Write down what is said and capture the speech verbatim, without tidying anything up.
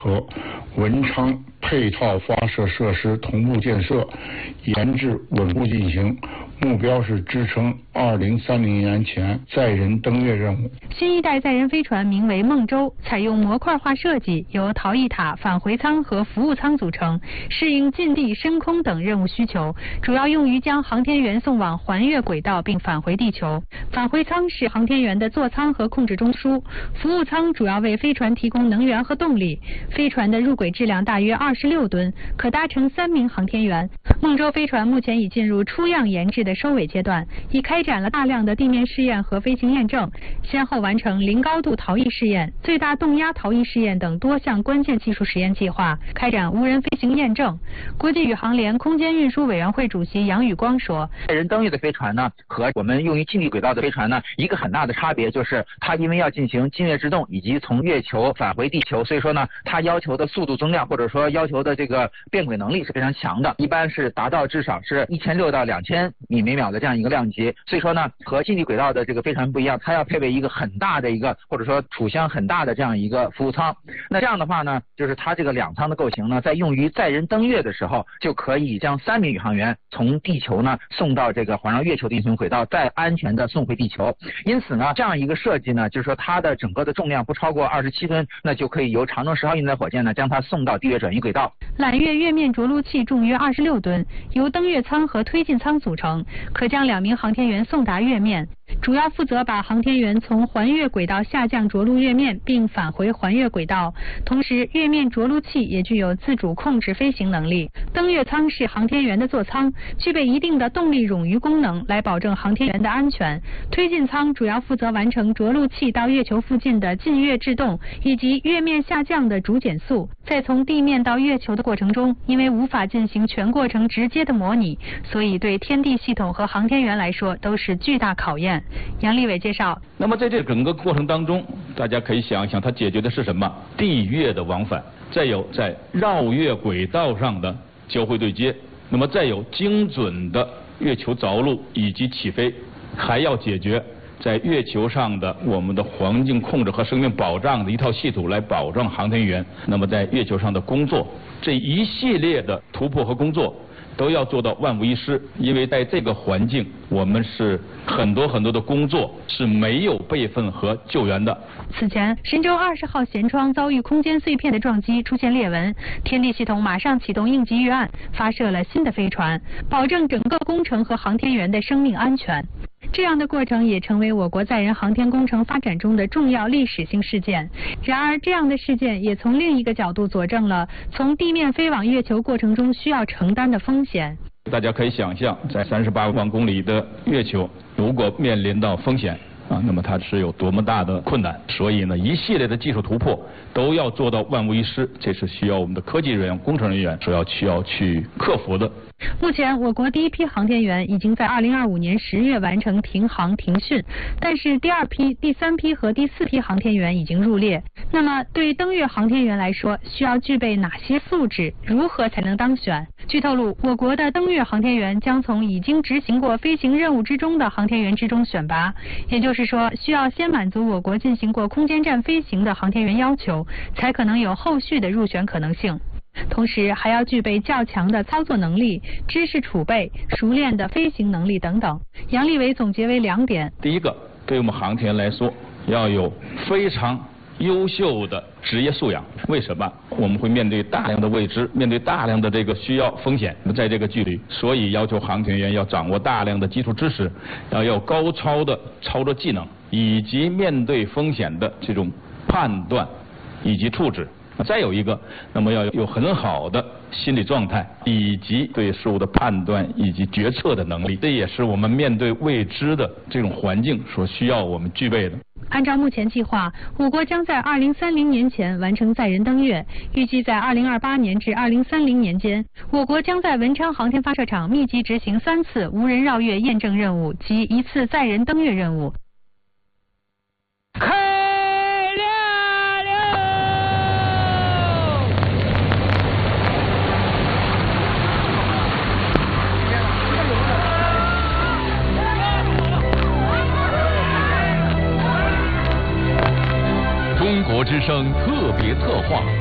和文昌配套发射设施同步建设，研制稳步进行，目标是支撑二零三零年前载人登月任务。 新一代载人飞船名为梦舟，采用模块化设计，由逃逸塔、返回舱和服务舱组成，适应近地、深空等任务需求，主要用于将航天员送往环月轨道并返回地球。返回舱是航天员的座舱和控制中枢，服务舱主要为飞船提供能源和动力。飞船的入轨质量大约二十六吨，可搭乘三名航天员。梦舟飞船目前已进入出样研制的收尾阶段，已开展了大量的地面试验和飞行验证，先后完成零高度逃逸试验、最大动压逃逸试验等多项关键技术实验计划，开展无人飞行验证。国际宇航联空间运输委员会主席杨宇光说：“ 载人登月的飞船呢，和我们用于近地轨道的飞船呢，一个很大的差别就是它因为要进行近月制动以及从月球返回地球，所以说呢，它要求的速度增量或者说要求的这个变轨能力是非常强的，一般是达到至少是一千六到两千米每秒的这样一个量级。所以说呢，和近地轨道的这个飞船不一样，它要配备一个很大的一个或者说储箱很大的这样一个服务舱。那这样的话呢，就是它这个两舱的构型呢，在用于载人登月的时候，就可以将三名宇航员从地球呢送到这个环绕月球的运行轨道，再安全的送回地球。因此呢，这样一个设计呢，就是说它的整个的重量不超过二十七吨，那就可以由长征十号运载火箭呢将它送到地月转移轨道。 揽月月面着陆器重约二十六吨，由登月舱和推进舱组成，可将两名航天员送达月面。主要负责把航天员从环月轨道下降着陆月面，并返回环月轨道。同时，月面着陆器也具有自主控制飞行能力。登月舱是航天员的座舱，具备一定的动力冗余功能，来保证航天员的安全。推进舱主要负责完成着陆器到月球附近的近月制动以及月面下降的主减速。在从地面到月球的过程中，因为无法进行全过程直接的模拟，所以对天地系统和航天员来说都是巨大考验。杨利伟介绍， 那么在这整个过程当中，大家可以想一想，它解决的是什么？地月的往返，再有在绕月轨道上的交会对接，那么再有精准的月球着陆以及起飞，还要解决在月球上的我们的环境控制和生命保障的一套系统，来保证航天员那么在月球上的工作，这一系列的突破和工作都要做到万无一失。因为在这个环境，我们是很多很多的工作是没有备份和救援的。 此前，神舟二十号舷窗遭遇空间碎片的撞击，出现裂纹，天地系统马上启动应急预案，发射了新的飞船，保证整个工程和航天员的生命安全。这样的过程也成为我国载人航天工程发展中的重要历史性事件。然而，这样的事件也从另一个角度佐证了从地面飞往月球过程中需要承担的风险。 大家可以想象，在三十八万公里的月球，如果面临到风险啊，那么它是有多么大的困难。所以呢，一系列的技术突破都要做到万无一失，这是需要我们的科技人员、工程人员所要需要去克服的。 目前，我国第一批航天员已经在二零二五年十月完成停航停训，但是第二批、第三批和第四批航天员已经入列。那么，对登月航天员来说，需要具备哪些素质？如何才能当选？据透露，我国的登月航天员将从已经执行过飞行任务之中的航天员之中选拔，也就是说，需要先满足我国进行过空间站飞行的航天员要求，才可能有后续的入选可能性。同时还要具备较强的操作能力、知识储备、熟练的飞行能力等等。杨利伟总结为两点： 第一个，对我们航天员来说，要有非常优秀的职业素养。为什么？我们会面对大量的未知，面对大量的这个需要风险，在这个距离，所以要求航天员要掌握大量的基础知识，要有高超的操作技能，以及面对风险的这种判断以及处置。再有一个，那么要有很好的心理状态，以及对事物的判断以及决策的能力，这也是我们面对未知的这种环境所需要我们具备的。 按照目前计划，我国将在二零三零年前完成载人登月，预计在二零二八年至二零三零年间，我国将在文昌航天发射场密集执行三次无人绕月验证任务及一次载人登月任务。 中国之声特别策划。